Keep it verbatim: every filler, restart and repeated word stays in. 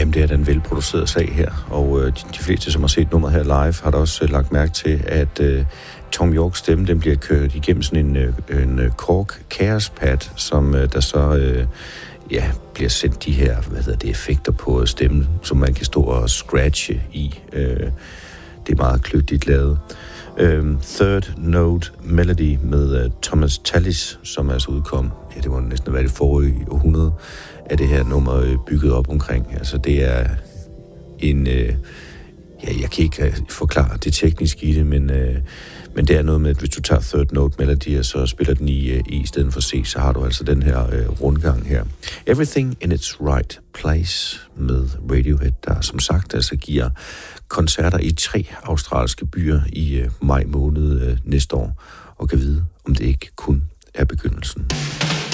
Jamen, det er den velproducerede sag her, og øh, de, de fleste, som har set nummeret her live, har da også øh, lagt mærke til, at øh, Thom Yorkes stemme, den bliver kørt igennem sådan en, øh, en øh, Korg Chaos Pad, som øh, der så øh, ja, bliver sendt de her, hvad hedder det, effekter på stemmen, som man kan stå og scratche i. Øh, det er meget kløgtigt lavet. Øh, Third Note Melody med øh, Thomas Tallis, som altså udkom, ja, det må næsten være det forrige århundrede, af det her nummer øh, bygget op omkring. Altså, det er en... Øh, ja, jeg kan ikke forklare det tekniske i det, men, øh, men det er noget med, at hvis du tager Third Note Melody, og så spiller den i, øh, i stedet for C, så har du altså den her øh, rundgang her. Everything in its right place med Radiohead, der som sagt altså giver koncerter i tre australske byer i øh, maj måned øh, næste år, og kan vide, om det ikke kun er begyndelsen.